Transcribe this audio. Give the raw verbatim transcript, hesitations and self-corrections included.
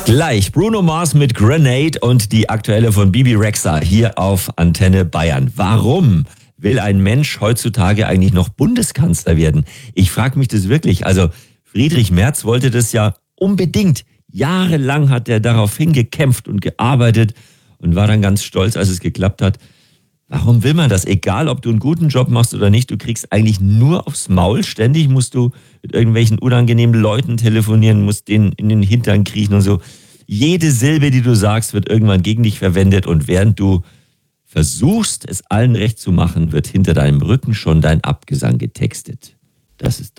Gleich Bruno Mars mit Grenade und die aktuelle von Bibi Rexha hier auf Antenne Bayern. Warum will ein Mensch heutzutage eigentlich noch Bundeskanzler werden? Ich frage mich das wirklich. Also Friedrich Merz wollte das ja unbedingt. Jahrelang hat er darauf hingekämpft und gearbeitet und war dann ganz stolz, als es geklappt hat. Warum will man das? Egal, ob du einen guten Job machst oder nicht, du kriegst eigentlich nur aufs Maul. Ständig musst du mit irgendwelchen unangenehmen Leuten telefonieren, musst denen in den Hintern kriechen und so. Jede Silbe, die du sagst, wird irgendwann gegen dich verwendet und während du versuchst, es allen recht zu machen, wird hinter deinem Rücken schon dein Abgesang getextet. Das ist